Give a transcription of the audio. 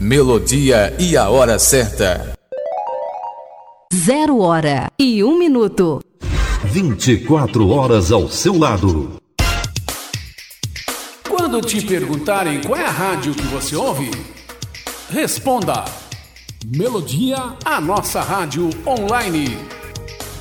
Melodia e a hora certa. 0h01. 24 horas ao seu lado. Quando te perguntarem qual é a rádio que você ouve, responda: Melodia, a nossa rádio online.